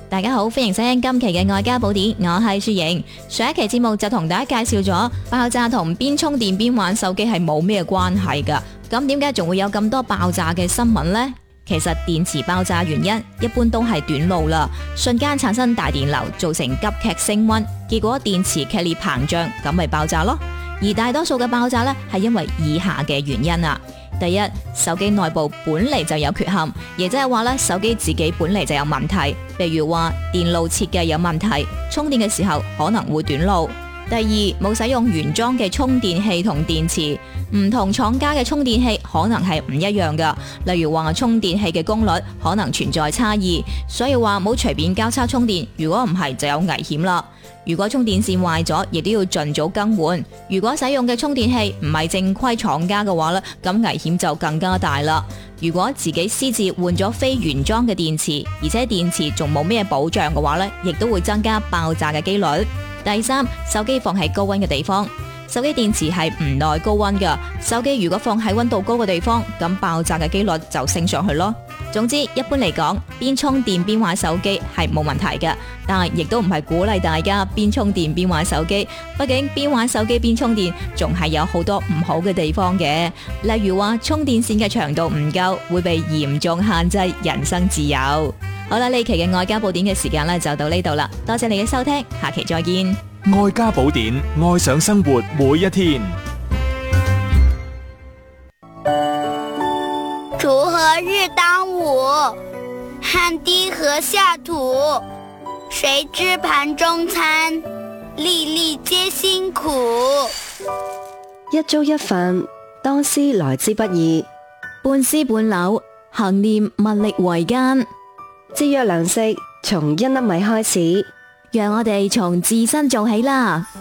大家好，歡迎收聽今期嘅愛家寶典，我係雪瑩。上一期節目就同大家介紹咗爆炸同邊充電邊玩手機係冇咩關係噶，咁點解仲會有咁多爆炸嘅新聞呢？其實電池爆炸原因一般都係短路啦，瞬間產生大電流，造成急劇升溫，結果電池劇烈膨脹，咁咪爆炸咯。而大多數嘅爆炸呢，係因為以下嘅原因啊。第一，手機內部本嚟就有缺陷，亦即係話咧，手機自己本嚟就有問題，譬如話電路設計有問題，充電嘅時候可能會短路。第二，冇使用原裝嘅充電器同電池，唔同廠家嘅充電器可能係唔一樣噶，例如話充電器嘅功率可能存在差異，所以話冇隨便交叉充電，如果唔係就有危險啦。如果充電線壞咗，亦都要盡早更換。如果使用嘅充電器唔係正規廠家嘅話咧，咁危險就更加大啦。如果自己私自換咗非原裝嘅電池，而且電池仲冇咩保障嘅話咧，亦都會增加爆炸嘅幾率。第三，手機放喺高溫嘅地方，手機電池係唔耐高溫噶。手機如果放喺溫度高嘅地方，咁爆炸嘅幾率就升上去咯。總之，一般嚟講，邊充電邊玩手機係冇問題嘅，但係亦都唔係鼓勵大家邊充電邊玩手機。畢竟邊玩手機邊充電，仲係有好多唔好嘅地方嘅，例如話充電線嘅長度唔夠，會被嚴重限制人身自由。好啦，呢期嘅愛家寶典嘅時間呢就到呢度啦，多謝你嘅收聽，下期再見。 愛家寶典，愛上生活每一天。 锄禾日當午，汗滴禾下土。誰知盤中餐，粒粒皆辛苦。 一粥一飯，當思來之不易； 半絲半縷，行念物力維艱。 節約糧食，從一粒米開始。 讓我哋從自身做起啦。